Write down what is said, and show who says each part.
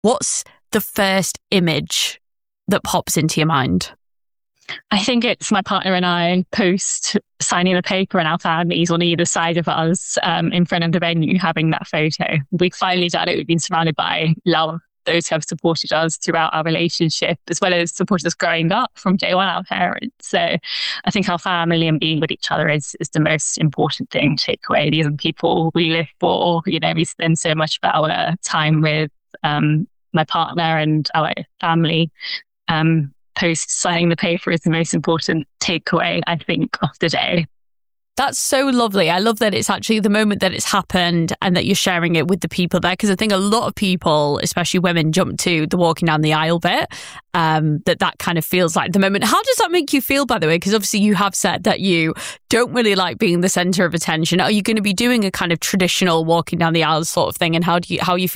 Speaker 1: what's the first image that pops into your mind?
Speaker 2: I think it's my partner and I post signing the paper and our families on either side of us in front of the venue having that photo. We've finally done it. We've been surrounded by love, those who have supported us throughout our relationship, as well as supported us growing up from day one, our parents. So I think our family and being with each other is the most important thing to take away. These are the people we live for. You know, we spend so much of our time with my partner and our family. Post signing the paper is the most important takeaway, I think, of the day.
Speaker 1: That's so lovely. I love that it's actually the moment that it's happened and that you're sharing it with the people there, because I think a lot of people, especially women, jump to the walking down the aisle bit, that kind of feels like the moment. How does that make you feel, by the way? Because obviously you have said that you don't really like being the centre of attention. Are you going to be doing a kind of traditional walking down the aisle sort of thing? And how are you